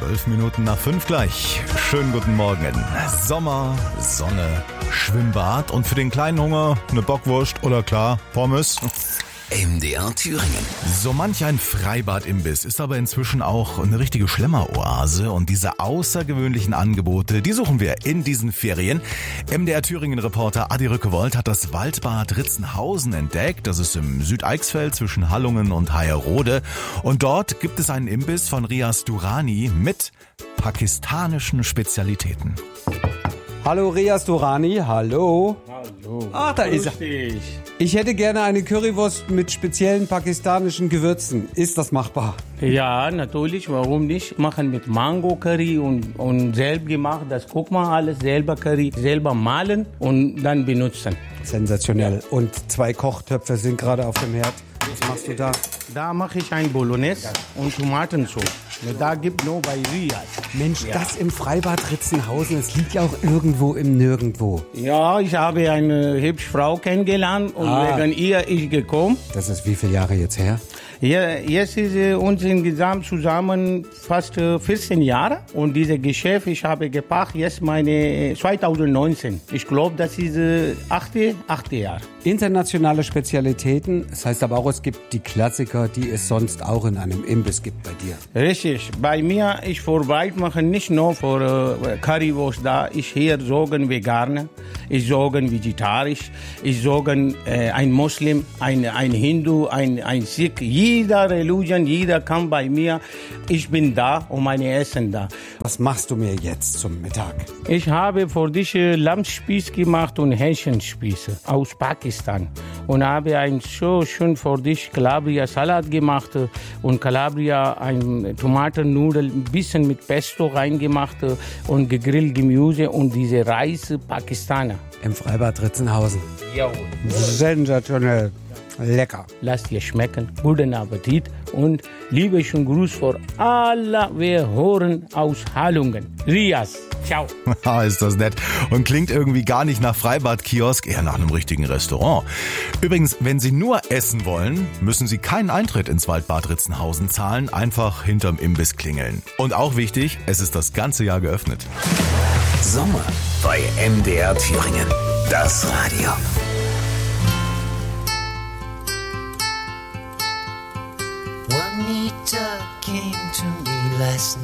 5:12 gleich. Schönen guten Morgen. Sommer, Sonne, Schwimmbad und für den kleinen Hunger eine Bockwurst oder klar, Pommes. MDR Thüringen. So manch ein Freibad-Imbiss ist aber inzwischen auch eine richtige Schlemmeroase und diese außergewöhnlichen Angebote, die suchen wir in diesen Ferien. MDR Thüringen-Reporter Adi Rückewold hat das Waldbad Ritzenhausen entdeckt. Das ist im Südeichsfeld zwischen Hallungen und Hayerode. Und dort gibt es einen Imbiss von Riaz Durrani mit pakistanischen Spezialitäten. Hallo Riaz Durrani, hallo. Hallo. Ach, da ist er. Ich hätte gerne eine Currywurst mit speziellen pakistanischen Gewürzen. Ist das machbar? Ja, natürlich, warum nicht? Machen mit Mango-Curry und selbst gemacht, das guck mal alles, selber Curry, selber mahlen und dann benutzen. Sensationell. Und 2 Kochtöpfe sind gerade auf dem Herd. Was machst du da? Da mache ich ein Bolognese und Tomatensauce. Da gibt nur bei Riaz. Mensch, das im Freibad Ritzenhausen, das liegt ja auch irgendwo im Nirgendwo. Ja, ich habe eine hübsche Frau kennengelernt und wegen ihr ich gekommen. Das ist wie viele Jahre jetzt her? Ja, jetzt ist uns insgesamt zusammen fast 14 Jahre und dieses Geschäft, ich habe gepachtet jetzt meine 2019. Ich glaube, das ist 8. Jahr. Internationale Spezialitäten, das heißt aber auch, es gibt die Klassiker, die es sonst auch in einem Imbiss gibt bei dir. Richtig, bei mir, ich vorbei mache nicht nur für Currywurst da, ich hier sagen Veganer, ich sagen vegetarisch, ich sagen ein Muslim, ein Hindu, ein Sikh, jeder Religion, jeder kann bei mir. Ich bin da und meine Essen da. Was machst du mir jetzt zum Mittag? Ich habe für dich Lammspieß gemacht und Hähnchenspieße aus Pakistan. Und habe ein so schön für dich Calabria-Salat gemacht und Calabria ein Tomatennudel, ein bisschen mit Pesto reingemacht und gegrillt Gemüse und diese Reis Pakistaner. Im Freibad Ritzenhausen. Jawohl. Sensationell. Lecker. Lass dir schmecken. Guten Appetit und liebe schönen Gruß für alle, wir hören aus Hallungen. Riaz. Ciao. Ist das nett. Und klingt irgendwie gar nicht nach Freibadkiosk, eher nach einem richtigen Restaurant. Übrigens, wenn Sie nur essen wollen, müssen Sie keinen Eintritt ins Waldbad Ritzenhausen zahlen, einfach hinterm Imbiss klingeln. Und auch wichtig, es ist das ganze Jahr geöffnet. Sommer bei MDR Thüringen. Das Radio. Juanita came to me last night.